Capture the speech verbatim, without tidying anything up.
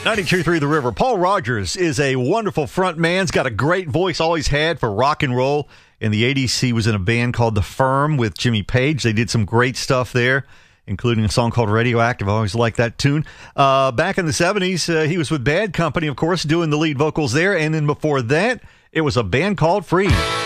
ninety-two point three The River. Paul Rogers is a wonderful front man. He's got a great voice, always had, for rock and roll. In the eighties, he was in a band called The Firm with Jimmy Page. They did some great stuff there, including a song called Radioactive. I always liked that tune. Uh, back in the seventies, uh, he was with Bad Company, of course, doing the lead vocals there. And then before that, it was a band called Free.